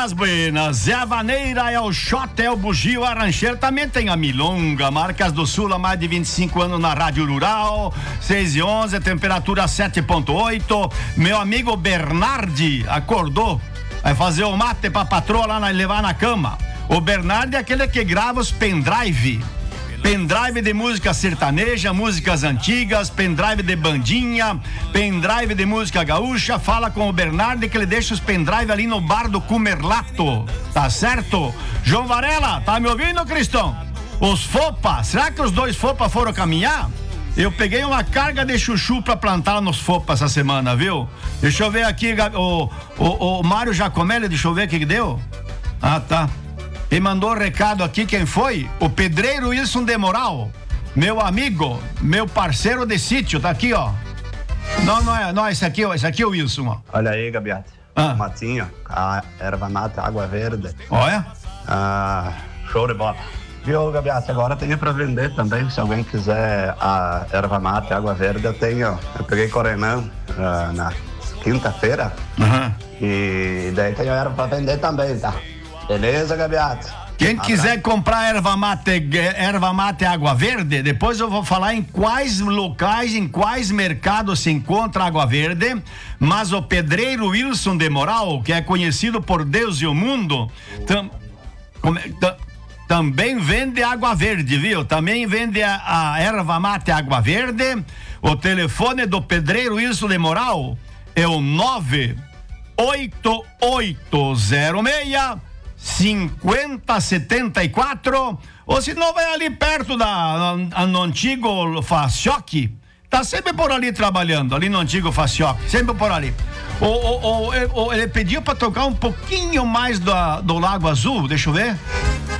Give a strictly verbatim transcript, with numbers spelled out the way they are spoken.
Buenas, buenas. É a vaneira, é o shot, é o bugio, a rancheira. Também tem a milonga. Marcas do Sul há mais de vinte e cinco anos na Rádio Rural. seis e onze, temperatura sete ponto oito. Meu amigo Bernardi acordou. Vai fazer o mate pra patroa lá na, levar na cama. O Bernardi é aquele que grava os pendrive. Pendrive de música sertaneja, músicas antigas, pendrive de bandinha, pendrive de música gaúcha. Fala com o Bernardo que ele deixa os pendrive ali no bar do Cumerlato, tá certo? João Varela, tá me ouvindo, Cristão? Os Fopa, será que os dois Fopa foram caminhar? Eu peguei uma carga de chuchu pra plantar nos Fopa essa semana, viu? Deixa eu ver aqui, o, o, o Mário Giacomelli, deixa eu ver o que que deu. Ah, tá. E mandou recado aqui, quem foi? O pedreiro Wilson de Moral, meu amigo, meu parceiro de sítio, tá aqui, ó. Não, não é, não é esse aqui, ó, esse aqui é o Wilson, ó. Olha aí, Gabiate. Ah. Matinho, a erva mata, água verde. Olha. Ah, show de bola. Viu, Gabiate, agora tem pra vender também, se alguém quiser a erva mata, água verde, eu tenho. Eu peguei com o Renan ah, na quinta-feira. Uhum. E daí tenho erva pra vender também, tá? Beleza, Gabiate? Quem quiser comprar erva mate, erva mate água verde, depois eu vou falar em quais locais, em quais mercados se encontra água verde, mas o pedreiro Wilson de Moral, que é conhecido por Deus e o mundo, tam, tam, também vende água verde, viu? Também vende a, a erva mate água verde. O telefone do pedreiro Wilson de Moral é o nove oito oito zero seis cinquenta setenta e quatro, ou se não vai ali perto da no, no antigo Facioc, tá sempre por ali trabalhando, ali no antigo Facioc, sempre por ali. O, o, o, ele pediu para tocar um pouquinho mais do, do Lago Azul, deixa eu ver.